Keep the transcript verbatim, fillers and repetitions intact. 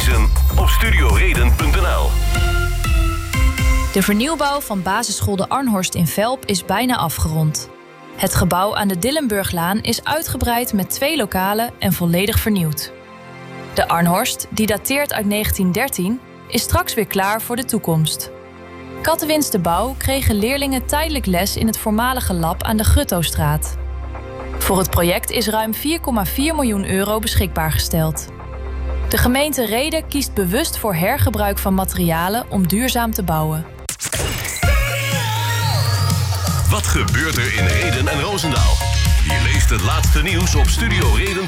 lezen op studioreden punt n l. De vernieuwbouw van basisschool De Arnhorst in Velp is bijna afgerond. Het gebouw aan de Dillenburglaan is uitgebreid met twee lokalen en volledig vernieuwd. De Arnhorst, die dateert uit negentien dertien, is straks weer klaar voor de toekomst. Kattenwins de Bouw kregen leerlingen tijdelijk les in het voormalige lab aan de Gruttostraat. Voor het project is ruim vier komma vier miljoen euro beschikbaar gesteld. De gemeente Rheden kiest bewust voor hergebruik van materialen om duurzaam te bouwen. Wat gebeurt er in Rheden en Roosendaal? Je leest het laatste nieuws op studio reden